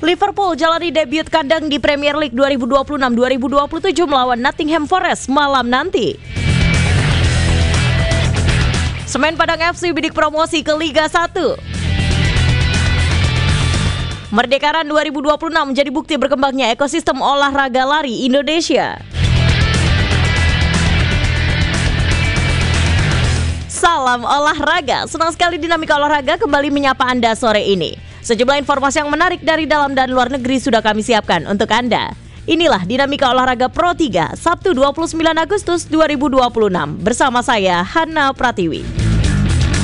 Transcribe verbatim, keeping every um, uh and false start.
Liverpool jalani debut kandang di Premier League dua ribu dua puluh enam dua ribu dua puluh tujuh melawan Nottingham Forest malam nanti. Semen Padang F C bidik promosi ke Liga satu. Merdekaran dua ribu dua puluh enam menjadi bukti berkembangnya ekosistem olahraga lari Indonesia. Salam olahraga, senang sekali Dinamika Olahraga kembali menyapa Anda sore ini. Sejumlah informasi yang menarik dari dalam dan luar negeri sudah kami siapkan untuk Anda. Inilah Dinamika Olahraga Pro tiga, Sabtu dua puluh sembilan Agustus dua ribu dua puluh enam. Bersama saya, Hana Pratiwi.